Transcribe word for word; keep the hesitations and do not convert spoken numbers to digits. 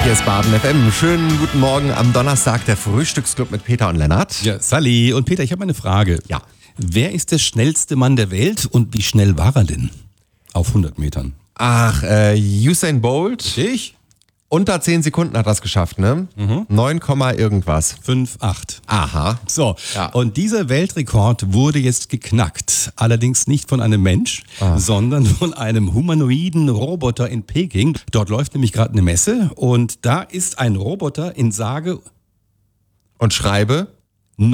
Hier ist Baden F M. Schönen guten Morgen am Donnerstag, der Frühstücksclub mit Peter und Lennart. Ja, Sally und Peter, ich habe eine Frage. Ja. Wer ist der schnellste Mann der Welt und wie schnell war er denn? Auf hundert Metern. Ach, äh, Usain Bolt. Ich? Unter zehn Sekunden hat das geschafft, ne? Mhm. neun, irgendwas. fünf acht. Aha. So, Ja. und dieser Weltrekord wurde jetzt geknackt. Allerdings nicht von einem Mensch, Ah. sondern von einem humanoiden Roboter in Peking. Dort läuft nämlich gerade eine Messe und da ist ein Roboter in sage Und schreibe?